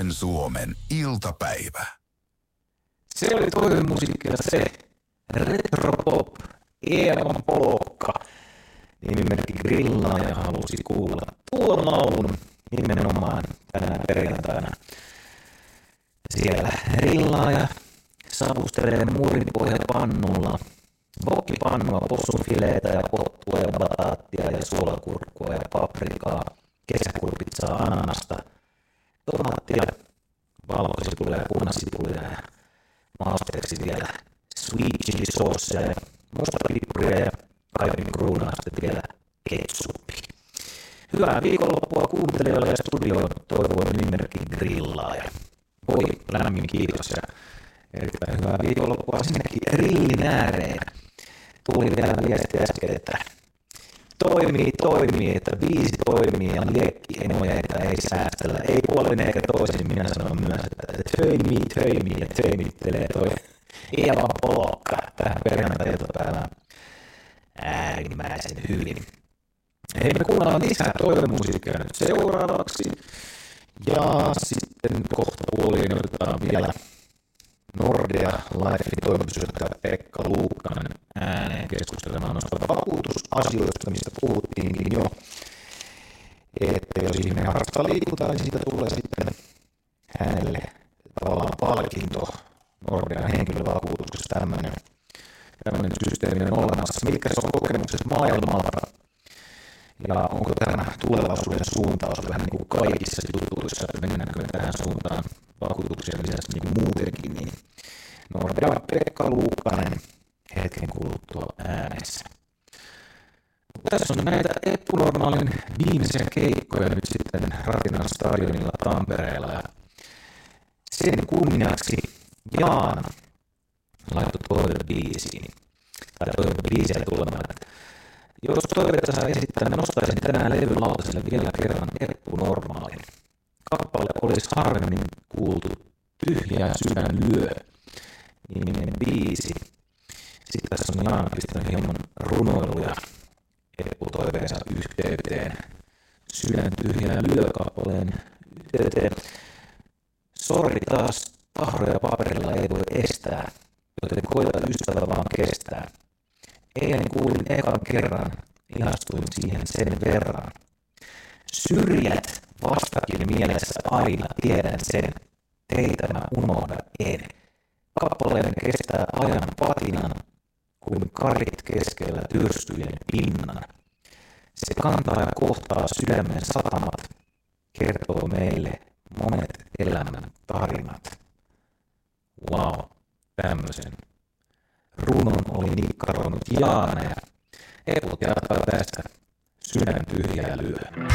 Noin Suomen iltapäivä. Se oli toivemusiikkia se. Retropop, Eevan Polokka. Nimimerkki Grillaaja halusi kuulla tuon laulun nimenomaan tänä perjantaina. Siellä Grillaaja savustelee muuripohjapannulla vokkipannua, possunfileitä ja pottua ja bataattia ja suolakurkkua ja paprikaa, kesäkurpitsaa, ananasta, tomaattia, valkosipulia ja punasipulia ja mausteeksi vielä sweet chili saucea ja mustapippuria ja kaiken kruunaa sitten vielä ketsuppi. Hyvää viikonloppua kuuntelijoille ja studioon toivoo nimimerkki Grillaaja. Voi lämmin kiitos ja erittäin hyvää viikonloppua sinnekin grillin ääreen. Tuli vielä viesti äsken, että toimii, että biisi toimii ja liekki emojeita ei säästellä. Ei puolin eikä toisin, minä sanon myös, että toimii ja toimittelee toi Eevan Polokka tähän perjantai-iltapäivään äärimmäisen hyvin. Hei, me kuunnellaan lisää toivemusiikkia nyt seuraavaksi. Ja sitten kohta puoliin otetaan vielä Nordea Lifein toimitusjohtaja Pekka Luukkanen ääneen keskustelemaan noista vakuutusasioista, mistä puhuttiinkin jo. Että jos ihminen harrastaa liikuntaa, niin siitä tulee sitten hänelle tavallaan palkinto Nordean henkilövakuutuksessa tämmöinen systeemi on olemassa. Mitkä se on kokemuksessa maailmalta? Ja onko tämä tulevaisuuden suuntaus vähän niin kuin kaikissa jutuissa, että mennäänkö tähän suuntaan vakuutuksia lisäksi niin kuin muutenkin, niin Nordean Pekka Luukkanen hetken kuluttua äänessä. Tässä on näitä Epunormaalin viimeisiä keikkoja nyt sitten Ratinan stadionilla Tampereella. Ja sen kunniaksi Jaan laittoi toivebiisiin. Tai toivebiisiä tulemaan. Jos toiveita saa esittää, niin nostaisin tänään levylautaselle vielä kerran Epunormaalin. Kappale olisi harvemmin kuultu Tyhjää sydän lyö -niminen biisi. Sitten tässä on Jaana pistänyt hieman runoiluja Eppu-toiveensa yhteyteen. Sydän tyhjää lyö -kappaleen yhteyteen. Sori taas, tahroja paperilla ei voi estää, joten koita ystävä vaan kestää. Eilen kuulin ekan kerran, ihastuin siihen sen verran. Syrjät vastakin mielessä aina, tiedän sen, teitä mä unohda en. Kappaleen kestää ajan patinan, kuin karit keskellä tyrstyjen pinnan. Se kantaa ja kohtaa sydämen satamat, kertoo meille monet elämän tarinat. Wow, tämmöisen runon oli nikkaroinut Jaana ja Eput jatkaa tästä Sydän tyhjää lyö.